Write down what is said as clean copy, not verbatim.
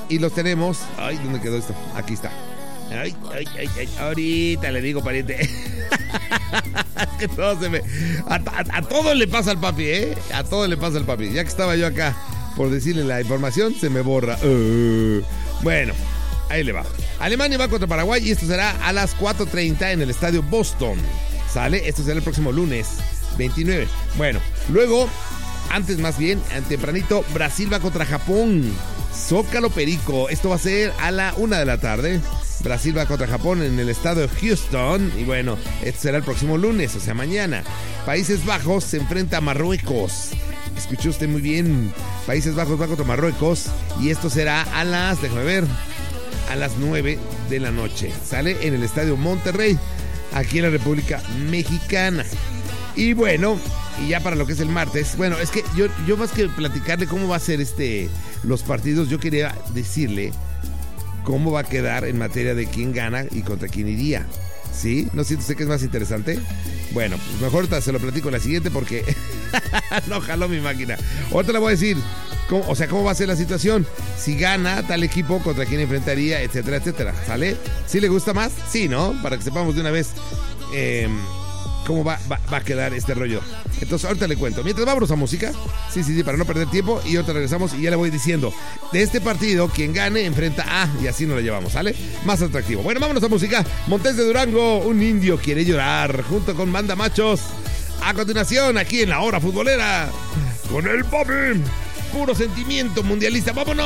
Y los tenemos. Ay, ¿dónde quedó esto? Aquí está. Ay. Ahorita le digo, pariente. Es que todo se me... A todo le pasa al papi, ¿eh? A todo le pasa al papi. Ya que estaba yo acá por decirle la información, se me borra. Bueno, ahí le va. Alemania va contra Paraguay y esto será a las 4:30 en el estadio Boston. ¿Sale? Esto será el próximo lunes 29. Bueno, luego, antes más bien, tempranito, Brasil va contra Japón. Zócalo Perico. Esto va a ser a la 1 de la tarde. Brasil va contra Japón en el estado de Houston. Y bueno, esto será el próximo lunes, o sea, mañana. Países Bajos se enfrenta a Marruecos. Escuchó usted muy bien. Países Bajos va contra Marruecos. Y esto será a las, déjame ver, a las 9 de la noche. Sale en el estadio Monterrey, aquí en la República Mexicana. Y bueno, y ya para lo que es el martes, bueno, es que yo más que platicarle cómo va a ser los partidos, yo quería decirle cómo va a quedar en materia de quién gana y contra quién iría. ¿Sí? ¿No siente usted que es más interesante? Bueno, pues mejor se lo platico en la siguiente porque no jaló mi máquina. Ahorita le voy a decir cómo va a ser la situación. Si gana tal equipo, contra quién enfrentaría, etcétera, etcétera. ¿Sale? ¿Sí le gusta más? Sí, ¿no? Para que sepamos de una vez cómo va a quedar este rollo. Entonces ahorita le cuento. Mientras vámonos a música. Sí, para no perder tiempo. Y ahorita regresamos y ya le voy diciendo. De este partido, quien gane enfrenta a... Y así nos lo llevamos, ¿sale? Más atractivo. Bueno, vámonos a música. Montes de Durango, un indio quiere llorar. Junto con Manda Machos. A continuación, aquí en La Hora Futbolera. Con el papi. Puro sentimiento mundialista. ¡Vámonos!